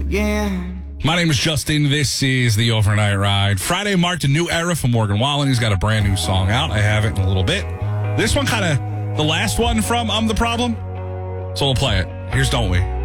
again. My name is Justin. This is the Overnight Ride. Friday marked a new era for Morgan Wallen. He's got a brand new song out. I have it in a little bit. This one kind of the last one from I'm the Problem. So we'll play it. Here's Don't We.